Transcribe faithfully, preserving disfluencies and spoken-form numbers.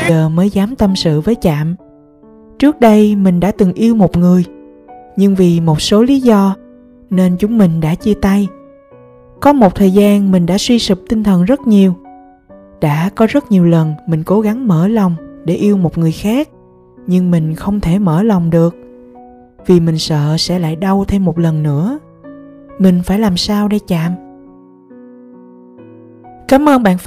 giờ mới dám tâm sự với Chạm. Trước đây mình đã từng yêu một người, nhưng vì một số lý do nên chúng mình đã chia tay. Có một thời gian mình đã suy sụp tinh thần rất nhiều. Đã có rất nhiều lần mình cố gắng mở lòng để yêu một người khác, nhưng mình không thể mở lòng được, vì mình sợ sẽ lại đau thêm một lần nữa. Mình phải làm sao đây Chạm? Cảm ơn bạn.